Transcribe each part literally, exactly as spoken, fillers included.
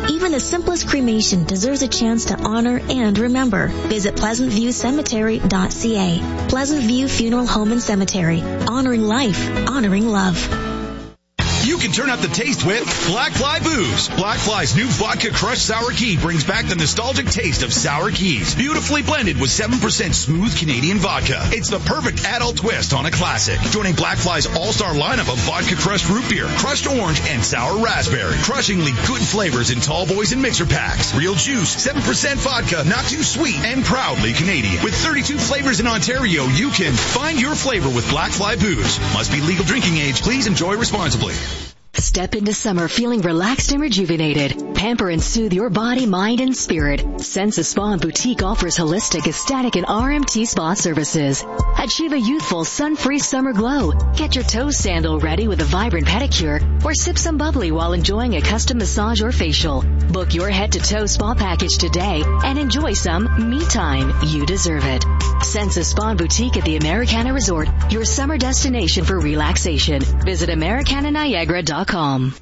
Even the simplest cremation deserves a chance to honor and remember. Visit pleasant view cemetery dot c a. Pleasant View Funeral Home and Cemetery. Honoring life. Honoring love. You can turn up the taste with Black Fly Booze. Black Fly's new vodka crushed sour key brings back the nostalgic taste of sour keys. Beautifully blended with seven percent smooth Canadian vodka. It's the perfect adult twist on a classic. Joining Black Fly's all-star lineup of vodka crushed root beer, crushed orange, and sour raspberry. Crushingly good flavors in tall boys and mixer packs. Real juice, seven percent vodka, not too sweet, and proudly Canadian. With thirty-two flavors in Ontario, you can find your flavor with Black Fly Booze. Must be legal drinking age. Please enjoy responsibly. Step into summer feeling relaxed and rejuvenated. Pamper and soothe your body, mind, and spirit. Sensa Spa and Boutique offers holistic, ecstatic, and R M T spa services. Achieve a youthful, sun-free summer glow. Get your toe sandal ready with a vibrant pedicure, or sip some bubbly while enjoying a custom massage or facial. Book your head-to-toe spa package today and enjoy some me time. You deserve it. Sensa Spa and Boutique at the Americana Resort, your summer destination for relaxation. Visit Americana Niagara dot com.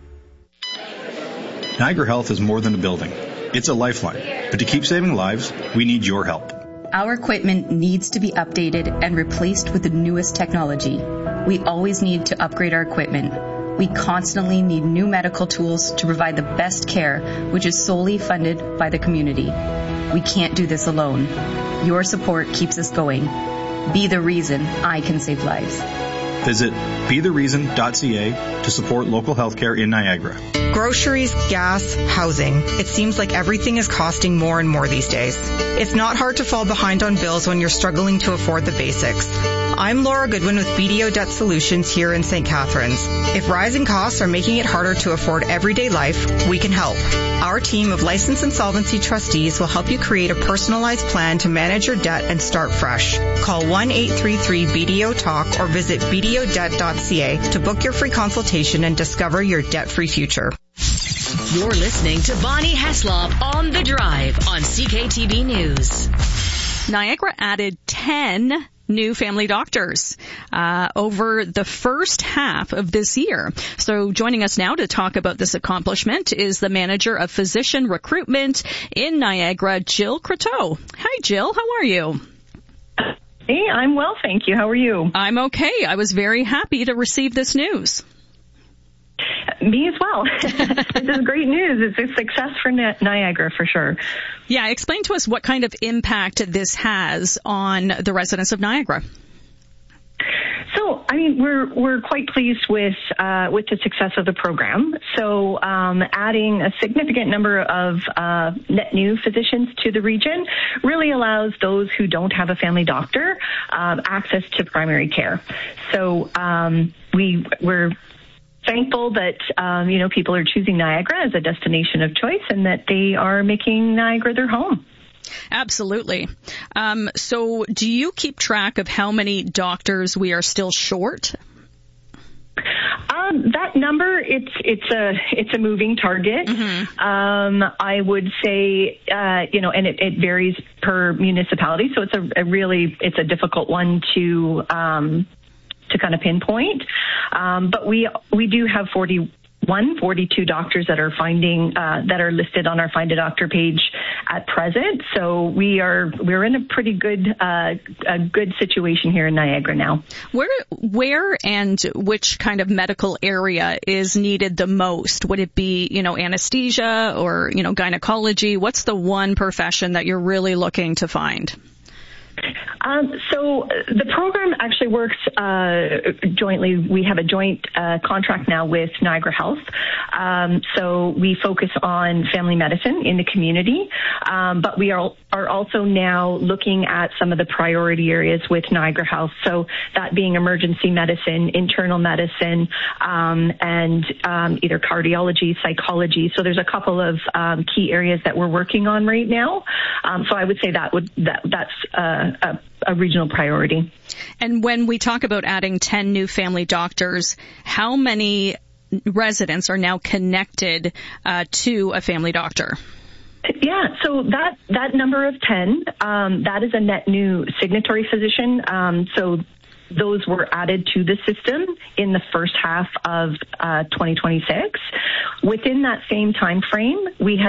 Niagara Health is more than a building. It's a lifeline. But to keep saving lives, we need your help. Our equipment needs to be updated and replaced with the newest technology. We always need to upgrade our equipment. We constantly need new medical tools to provide the best care, which is solely funded by the community. We can't do this alone. Your support keeps us going. Be the reason I can save lives. Visit be the reason dot c a to support local healthcare in Niagara. Groceries, gas, housing. It seems like everything is costing more and more these days. It's not hard to fall behind on bills when you're struggling to afford the basics. I'm Laura Goodwin with B D O Debt Solutions here in Saint Catharines. If rising costs are making it harder to afford everyday life, we can help. Our team of licensed insolvency trustees will help you create a personalized plan to manage your debt and start fresh. Call one eight three three B D O talk or visit b d o debt dot c a to book your free consultation and discover your debt-free future. You're listening to Bonnie Heslop on The Drive on C K T V News. Niagara added ten new family doctors uh, over the first half of this year. So joining us now to talk about this accomplishment is the manager of physician recruitment in Niagara, Jill Croteau. Hi, Jill. How are you? Hey, I'm well, thank you. How are you? I'm okay. I was very happy to receive this news. Me as well. This is great news. It's a success for Niagara for sure. Yeah, explain to us what kind of impact this has on the residents of Niagara. So, I mean, we're we're quite pleased with uh, with the success of the program. So, um, adding a significant number of uh, net new physicians to the region really allows those who don't have a family doctor um, access to primary care. So, um, we we're thankful that um, you know people are choosing Niagara as a destination of choice, and that they are making Niagara their home. Absolutely. Um, so do you keep track of how many doctors we are still short? Um, that number, it's it's a it's a moving target. Mm-hmm. Um, I would say, uh, you know, and it, it varies per municipality, so it's a, a really it's a difficult one to um, to kind of pinpoint. Um, but we we do have forty-one, forty-two doctors that are finding uh, that are listed on our Find a Doctor page at present. So we are we're in a pretty good uh, a good situation here in Niagara now. Where where and which kind of medical area is needed the most? Would it be, you know, anesthesia or, you know, gynecology? What's the one profession that you're really looking to find? Um, so the program actually works uh, jointly. We have a joint uh, contract now with Niagara Health. Um, so we focus on family medicine in the community, um, but we are, are also now looking at some of the priority areas with Niagara Health. So that being emergency medicine, internal medicine, um, and um, either cardiology, psychology. So there's a couple of um, key areas that we're working on right now. Um, so I would say that would that that's uh, a, a regional priority. And when we talk about adding ten new family doctors, how many residents are now connected uh, to a family doctor? Yeah, so that, that number of ten, um, that is a net new signatory physician. Um, so those were added to the system in the first half of uh, twenty twenty-six. Within that same time frame, we had